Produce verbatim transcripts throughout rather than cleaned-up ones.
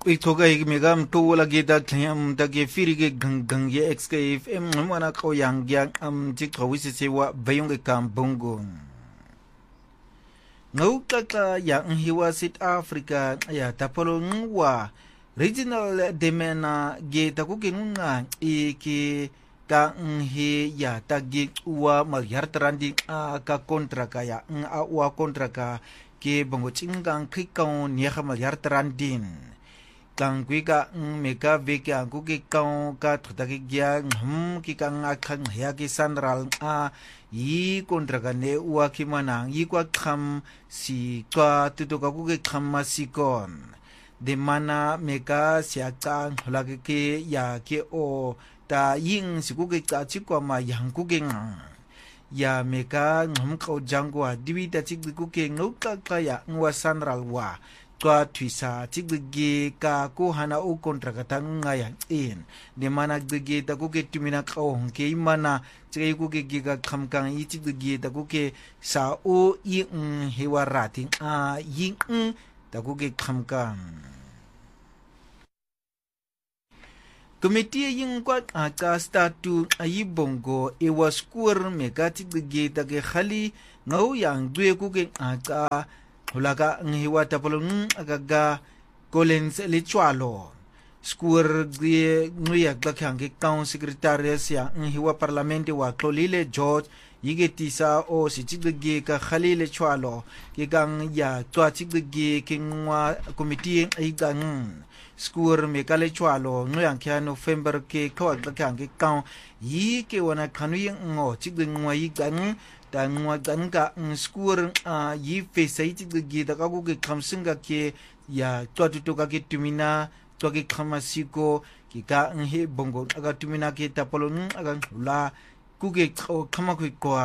Itoga igmegam to lagi da kanyam da ge firi ge gang gang ye X K F M mana ko yang yang am tik ko wisi se wa bayong ge kam bongo ngau kaka yang hiwa South Africa ya tapolo ngwa regional demena ge ta ku genunga e ke ka he ya ta ge wa mal yar trandi a ka kontra ka ya a wa kontra ka ke bongo chingang khikau ne khamal yar trandin kang kui ka meka veke angku ke kau ka thota ke gya ngam ki kang akhang ya ke sanral a yi kontra ka ne wa ki manang yi kwa kham si kwa tuto ka ku ke kham masikon de mana meka sia kang hola ke ke ya ke o ta ying si ku ke ka chi kwa ma yang ku ke ngang ya meka ngam ka jangwa diwi ta chi ku ke ngau ka ka ya ngwa sanral wa kwa twisa tigge ka ko hana o kontra katanga ya in de mana gge ta ko ke tumina ka on ke mana tse ko ke ga khamkang yi tigge ta ko ke sa o yi hewa rating a yi ta ko ke khamkang komiti yin kwa ka statu ayi bongo e waskur me ka tigge ta ke khali ngau yang dwe ko ke aka Hulaga ngiwa tapolong agaga Collins Lichwalo Skur gye nguya gakhang ke kaun secretary sia ngiwa parlamente wa Klolile George yigetisa o si chigge ka Khalil Lichwalo ke gang ya twa chigge ke ngwa committee ai gang Skur me kale chwalo nguyang kya November ke kwa gakhang ke kaun yi ke wana khanu yi ngo chigge ngwa yi gang ta ngwa ganga skur a yi fe sai ti ge da ka ku ke khamsinga ke ya twa tu to ka ke tumina to ke khamasiko ki ka he bongo aga tumina ke tapolo aga la ku ke khama ku ko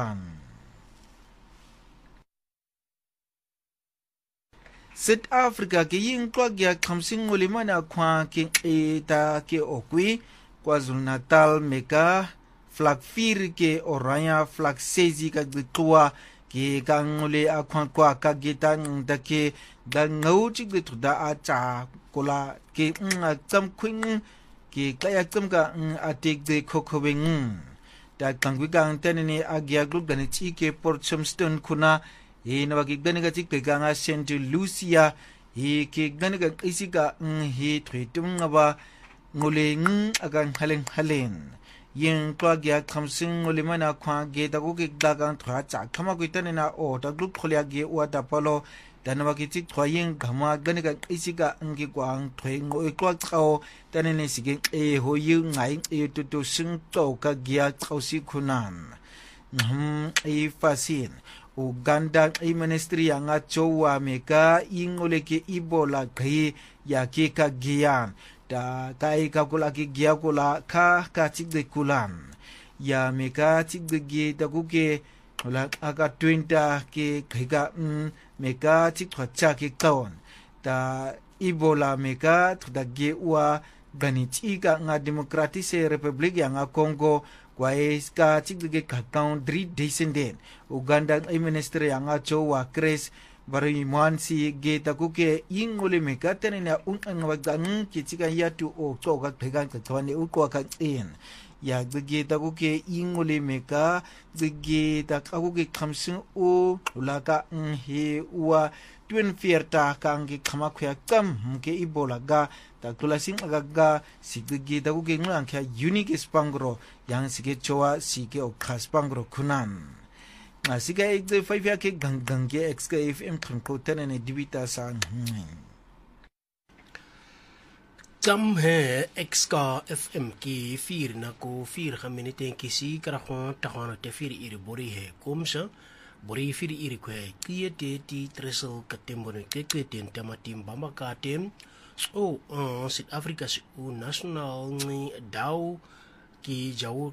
South Africa ke yin kwa ya khamsing ngolimana kwa ke e ta ke okwi KwaZulu-Natal meka flag fir ke oranya flag sezi ka gitwa ke kangole akhwan kwa ka gitan da ke da ngau chi gitu da a cha kola ke ng cham khwing ke kaya cham ka atik de khokhobeng da kangwi gang tenene agya group da ni chi ke Portsmouth kuna e na bagi gani ga chi ke ganga Saint Lucia e ke gani ga isika he thwetum ngaba ngole ng agang halen halen yin kwa gya khamsing ngolimana kwa ge da ko ge dagang thwa cha khama ko itanena o da group kholya ge wa da palo danwa ki chi thwa yin gama gani ga isika ngi kwang thwe ngoi kwa chao tanene sige e ho yu ngai e tu tu sing to ka gya chausi khunan hm e fasin Uganda e ministry anga chowa meka ingole ke ibola gai ya ke ka gyan da kai ka kula ki gya kula ka ka chigde kulan ya meka chigde da ku ke la aga twenty ke kaiga meka chig thacha ke kaon da ibola meka da ge wa gani chiga nga democratic republic ya nga Congo kwa eska chigde ka kaon three descendant Uganda e minister ya nga chowa Chris bari mwansi ge takuke ingole meka tenena un ngwagang ki chiga yatu o toga pegan ka twane u ko ka in ya ge takuke ingole meka ge takuke khamsin o ulaka he wa twin fierta kangi khama khya kam ke ibola ga ta tulasing agaga sigge takuke nglang kya unique spangro yang sige chowa sige o khaspangro kunan Asika ekde five ya ke gang gang ke X K F M khunko tenene dibita sang Jam hai X K F M ki fir na ko fir khamene ki si kara khon ta khona te fir iri bori hai komsa bori fir iri ko ki te ti tresel katembone ke ke ten tamatim bamba ka tem o South Africa su national ni dau ki jaw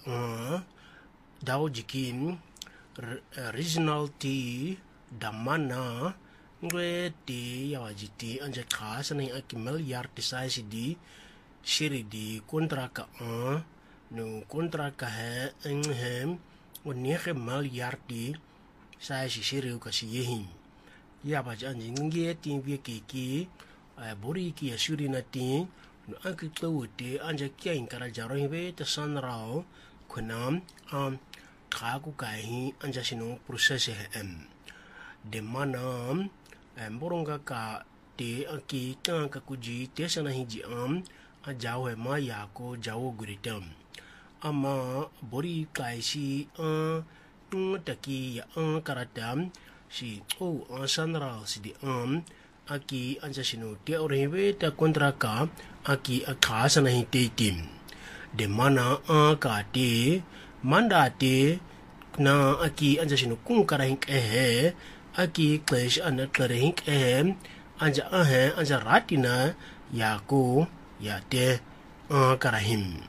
dau jikin regional ti damana ngwe ti yawajiti anja khas na akimel yar ti size di shiri di kontra ka a no kontra ka he enghem woni he mal yar ti size shiri ka si yehin ya ba jan ngi ti vi ki ki bori ki asuri na ti no anki tawute anja kya inkara jaro hibe ta sanrao kunam am kaku kai anja sino proses em de manam boronga ka te aki kan ka kuji te sana hiji am a jawe ma yako jawo guritam ama bori kai si a taki ya an karatam si o an sanrao si di am aki anja sino te orebe ta kontra ka aki akasa na hite tim de mana a ka te manda te na aki anja sino kung karahink eh aki klesh ana karahink eh anja ah anja ratina yako ya te a karahim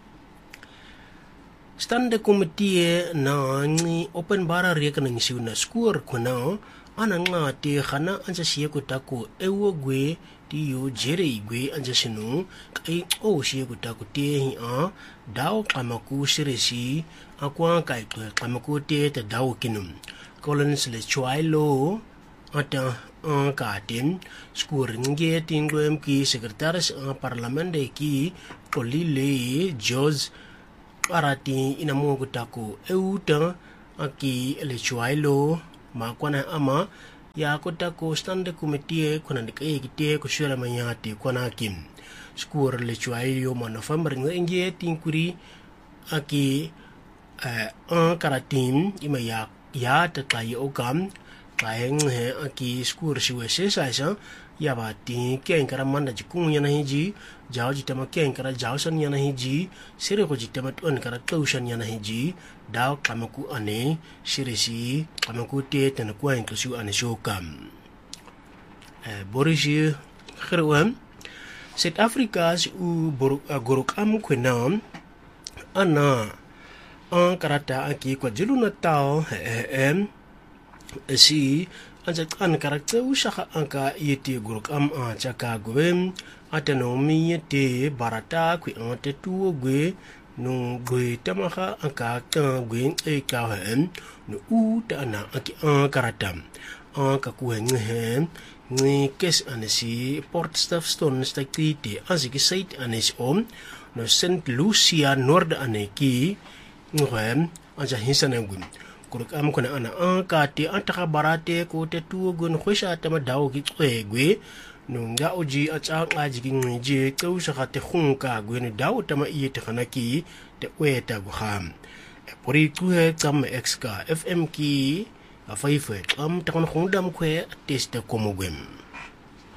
stande committee na ni open bara rekening siu na score kuna ana nga te khana anja siya ko tako ewo gwe ti yo jere gwe anja sinu kai o siya ko tako te hi a daw kamaku siresi akwa kai ko kamaku te ta daw kinum collins le chwailo ata an ka tin skur nge tingwem ki secretaris a parlament de ki kolile george arati inamu ko tako euta aki le chwailo makwana ama ya kota ko stande committee kuna ndike kite ko shura manyati kona kim skur le chwai yo ma november nge tinkuri aki eh an karatim ima ya ya ta kai okam kai nge aki skur shiwe sesa sa ya ba ti ken kara manda jikung yana hiji jaw jitama ken kara jawsan yana hiji sire ko jitama ton kara tawsan yana hiji daw kamaku ane sirisi kamaku te tan ko en kusu ane shokam eh borisi khirwam South Africa u gorokam kwenam ana an karata aki kwa julu natal em si anja kan karakter usaka anka yete gorokam a chaka gwem atanomi yete barata kwi ante tuo gwe no gwe tamaka anka kan gwe e ka hen no u ta na aki an karatam an ka ku hen hen ni kes anesi port stafstone stakti asiki site anes om no Saint Lucia nord aneki ngem anja hisanengun kuruk am kuna ana an ka te antaka barate ko te tuo gun khosha tama daw ki gwe no nga oji acha ngaji ki nje tau saka te khunka gwe ni daw tama iye te khanaki te weta guham e pori tu he kam exka fm ki a faife am takon khundam kwe teste komogwem